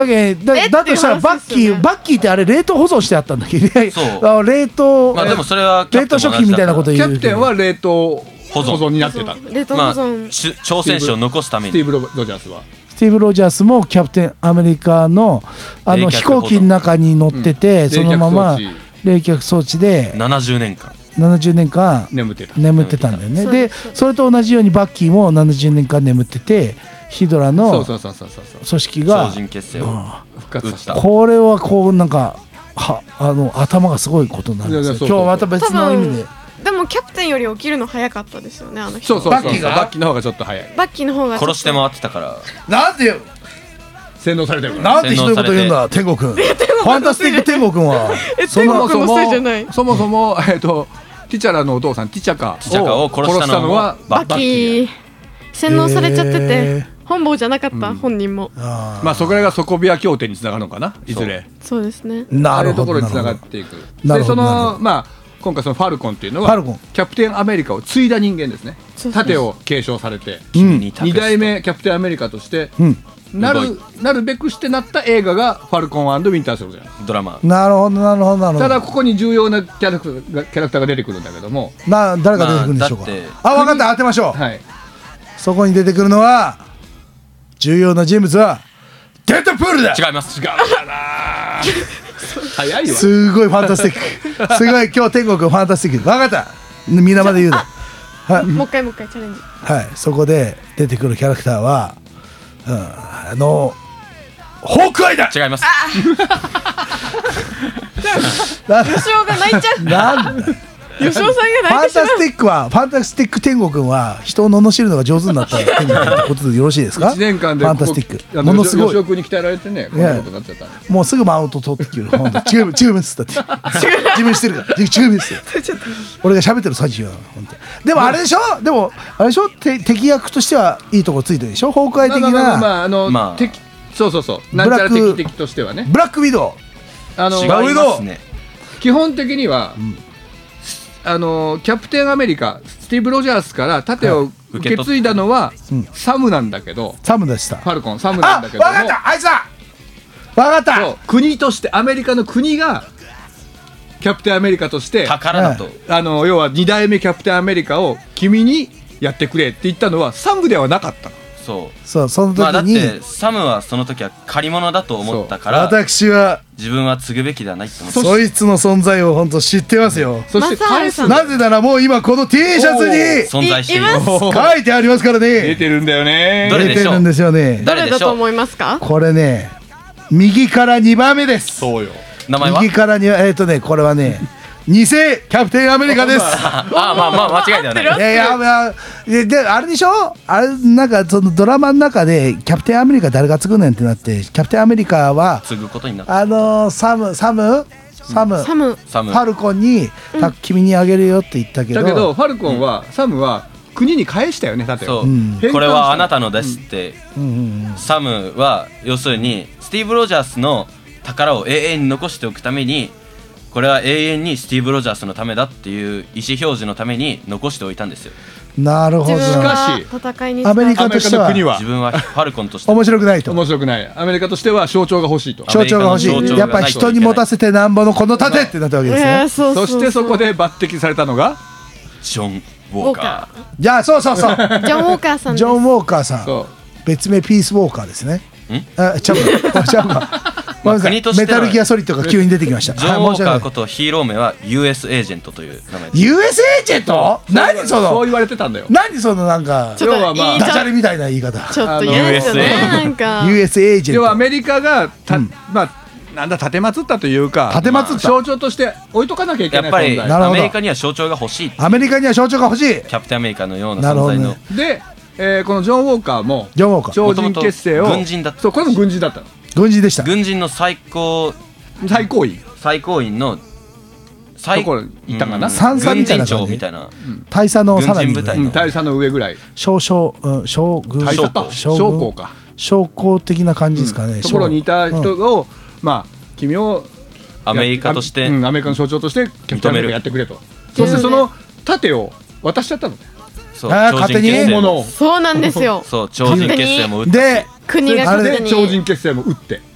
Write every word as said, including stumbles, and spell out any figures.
だ, だとしたらバッキー、バッキーってあれ冷凍保存してあったんだけど、そう冷凍、 まあでもそれは冷凍食品みたいなこと言う。 キャプテンは冷凍保存になってた。 冷凍保存、 まあ、挑戦者を残すために。 スティーブ・ロジャースはスティーブ・ロジャースもキャプテンアメリカのあの飛行機の中に乗ってて、うん、そのまま冷却装置でななじゅうねんかんななじゅうねんかん眠ってた眠ってたんだよね。でそれと同じようにバッキーもななじゅうねんかん眠ってて、ヒドラの組織が超人結成を復活した。 これはこうなんかはあの頭がすごいことなんですよ。今日はまた別の意味で。 でもキャプテンより起きるの早かったですよね、あの人。 そうそうそう、バッキーがバッキーの方がちょっと早い。 バッキーの方が殺して回ってたから。 なんでよ、 洗脳されてるから。 なんてひどいこと言うんだ天国君。ファンタスティック天国君はそもそもそもそもえっとティチャラのお父さんティチャカを殺したのはバッキー。洗脳されちゃってて本望じゃなかった、うん、本人も。 あまあそこらが底部屋協定につながるのかな、いずれ。 そうですね。 あるところにつながっていく。でそのまあ今回そのファルコンっていうのはキャプテンアメリカを継いだ人間ですね。盾を継承されて、うん、にだいめキャプテンアメリカとして、うん、なるなるべくしてなった映画がファルコン&ウィンターソルジャードラマ。 なるほどなるほどなるほど。 ただここに重要なキャラクターがキャラクターが出てくるんだけども、 な誰が出てくるんでしょうか。まあ、あ分かった、当てましょう。はい、そこに出てくるのは重要な人物はデッドプールだ。 違います。 違うかな。早いわ。 すごいファンタスティック。すごい今日天国ファンタスティック。分かった。皆まで言うの。 はい、もう一回もう一回チャレンジ。 はい、そこで出てくるキャラクターは、うん、あのホークアイだ。 違います。 吉尾が泣いちゃう。 なん吉尾さんが泣いてしまう。 ファンタスティックはファンタスティック天国君は人を罵るのが上手になった天国ってことでよろしいですか。 いちねんかんでファンタスティックものすごい吉尾君に鍛えられてね、こんなことになっちゃった。 もうすぐマウント取ってきる。本当違う違うですだって。自分してるから違うです。俺が喋ってる最中は本当。でもあれでしょ。でもあれでしょ。敵役としてはいいとこついてるでしょ。ホークアイ的な。 まあまああの敵そうそうそう。なんちゃら敵敵としてはね。 ブラックウィドウ。 あの違いますね。 基本的には。あのキャプテンアメリカスティーブ・ロジャースから盾を受け継いだのはサムなんだけど、 サムでした。 ファルコンサムなんだけども、 あ、分かった、あいつだ分かった。そう国としてアメリカの国がキャプテンアメリカとして宝だと、 あの要はにだいめキャプテンアメリカを君にやってくれって言ったのはサムではなかったの。 そうそう、その時に、まあ、 だってサムはその時は借り物だと思ったから私は自分は継ぐべきではないと思って、 そいつの存在を本当知ってますよ。 そして返す。 なぜならもう今この T シャツに存在しています。 書いてありますからね。 出てるんだよね。 どれでしょう。 出てるんですよね。 誰だと思いますか。 これね、右からにばんめです。 そうよ。 名前は右からにえっとね、これはね偽キャプテンアメリカです。 ああ、まあまあ間違いではない。 いやいやいや、であれでしょ。あれなんかそのドラマの中でキャプテンアメリカ誰が継ぐねんってなって、キャプテンアメリカは継ぐことになった。 あのサムサムサムサムファルコンに君にあげるよって言ったけど、 だけどファルコンはサムは国に返したよね。だってそう、これはあなたのですって。サムは要するにスティーブ・ロジャースの宝を永遠に残しておくために、これは永遠にスティーブ・ロジャースのためだっていう意思表示のために残しておいたんですよ。 なるほど。 しかし戦いにアメリカとしては自分はファルコンとして面白くないと。 面白くない。アメリカとしては象徴が欲しいと。 象徴が欲しい。やっぱ人に持たせてなんぼのこの盾ってなったわけですね。 そしてそこで抜擢されたのがジョン・ウォーカー。 じゃあそうそうそう。 ジョン・ウォーカーさん。 ジョン・ウォーカーさん。別名ピース・ウォーカーですね。あ、ちゃうか。ちゃうか。メタルギアソリッドが急に出てきました。 ジョン・ウォーカーことヒーロー名は ユーエス エージェントという名前です。 ユーエス エージェント？何その？ そう言われてたんだよ。 何そのなんか要はまあダジャレみたいな言い方。 ちょっと嫌ですよね。なんかユーエス エージェント。 要はアメリカがたまあなんだ立てまつったというか、 立てまつった象徴として置いとかなきゃいけない存在。 やっぱりアメリカには象徴が欲しい。 アメリカには象徴が欲しい。 キャプテンアメリカのような存在の。 で、えー、このジョン・ウォーカーもジョン・ウォーカー超人結成を軍人だった。 そう、これも軍人だったの。 軍人でした。 軍人の最高最高位最高員の最高いたかな。 三佐みたいな感じみたいな。 大佐のさらに大佐の上ぐらい。 少々将軍大佐か将校か将校的な感じですかね。 ところにいた人をまあ君をアメリカとしてアメリカの象徴としてキャプテンアメリカやってくれと。そしてその盾を渡しちゃったの。 そう勝手に。 そうなんですよ。 そう超人結成も打って。 で国が勝手に超人結成も打って。